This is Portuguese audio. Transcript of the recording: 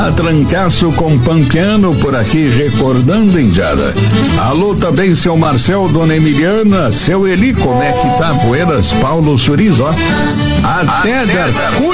Trancaço com Pampiano por aqui, recordando indiada. Alô também, seu Marcel, dona Emiliana, seu Eli, como é que tá? Poeiras, Paulo Suriz, ó. Até da